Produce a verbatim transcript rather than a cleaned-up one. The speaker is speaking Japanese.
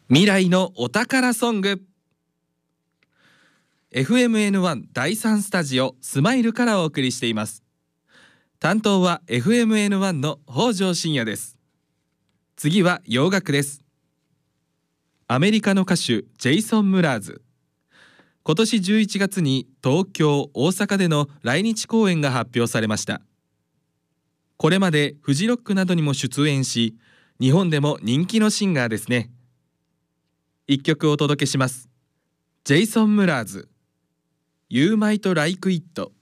未来のお宝ソング。 エフエムエヌワン だいさんスタジオスマイルからお送りしています。担当は エフエムエヌワン の北条信也です。次は洋楽です。アメリカの歌手ジェイソン・ムラーズ、今年じゅういちがつに東京、大阪での来日公演が発表されました。これまでフジロックなどにも出演し、日本でも人気のシンガーですね。一曲お届けします。ジェイソン・ムラーズ、You Might Like It。